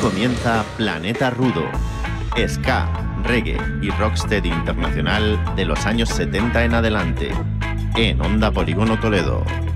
comienza Planeta Rudo, ska, reggae y rocksteady internacional de los años 70 en adelante, en Onda Polígono Toledo.